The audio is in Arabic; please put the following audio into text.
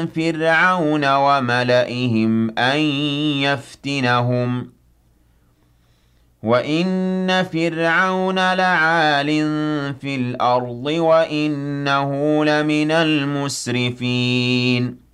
فِرْعَوْنَ وَمَلَئِهِمْ أَن يَفْتِنَهُمْ وَإِنَّ فِرْعَوْنَ لَعَالٍ فِي الْأَرْضِ وَإِنَّهُ لَمِنَ الْمُسْرِفِينَ